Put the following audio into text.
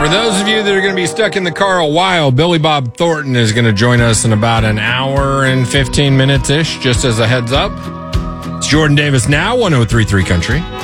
For those of you that are going to be stuck in the car a while, Billy Bob Thornton is going to join us in about an hour and 15 minutes-ish, just as a heads up. It's Jordan Davis Now, 103.3 Country.